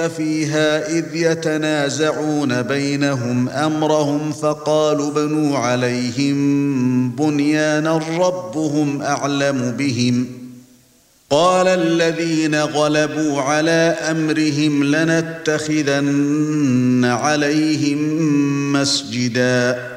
فيها إذ يتنازعون بينهم أمرهم فقالوا ابنوا عليهم بنيانا ربهم أعلم بهم قال الذين غلبوا على أمرهم لنتخذن عليهم مسجدا